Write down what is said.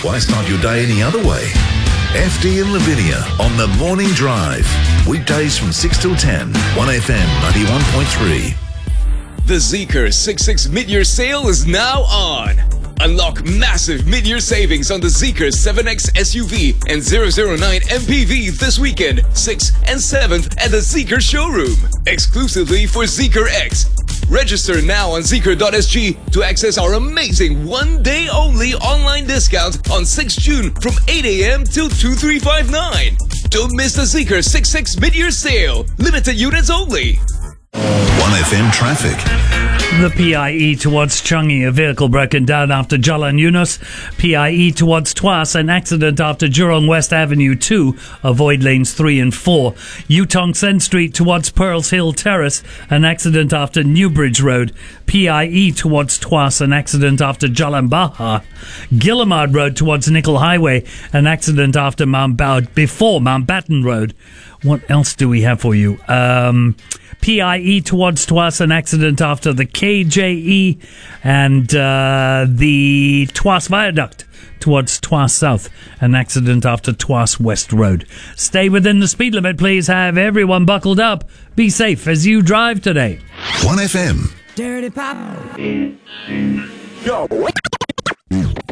Why start your day any other way? FD and Lavinia on The Morning Drive. Weekdays from 6 till 10, 1FM 91.3. The Zeekr 66 mid-year sale is now on. Unlock massive mid-year savings on the Zeekr 7X SUV and 009 MPV this weekend, 6th and 7th at the Zeekr showroom, exclusively for Zeekr X. Register now on Zeekr.sg to access our amazing one-day-only online discount on 6 June from 8 a.m. till 2359. Don't miss the Zeekr 66 mid-year sale. Limited units only. 1FM traffic. The PIE towards Changi, a vehicle broken down after Jalan Yunus. PIE towards Tuas, an accident after Jurong West Avenue 2. Avoid lanes 3 and 4. Yutong Sen Street towards Pearls Hill Terrace, an accident after Newbridge Road. PIE towards Tuas, an accident after Jalan Bahar. Gillamard Road towards Nickel Highway, an accident after before Mountbatten Road. What else do we have for you? PIE towards Tuas, an accident after the KJE, and the Tuas Viaduct towards Tuas South, an accident after Tuas West Road. Stay within the speed limit, please. Have everyone buckled up. Be safe as you drive today. 1FM. Dirty Pop. Yo.